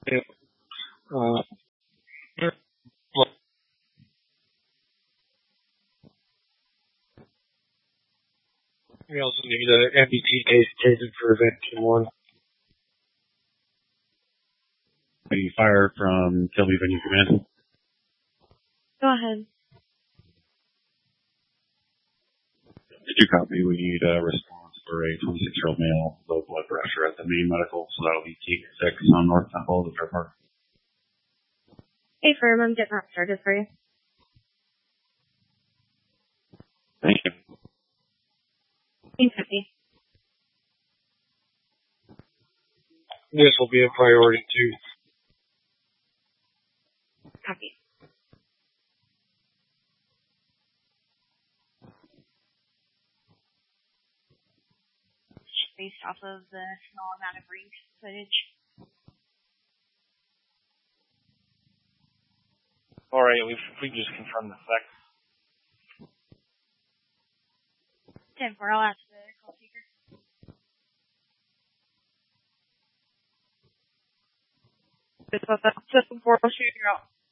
Yeah. Well, we also need a MBT case taken for event Q1. Any fire from Kilby Venue Command? Go ahead. Did you copy? We need a response for a 26-year-old male, low blood pressure at the main medical, so that'll be T6 on North Temple, the Fair Park. Hey, firm, I'm getting that started for you. Thank you. 1850. This will be a priority too. Copy. Based off of the small amount of ring footage. Alright, we just confirmed the fact. 10-4, I'll ask the call taker. System 4, shooting out.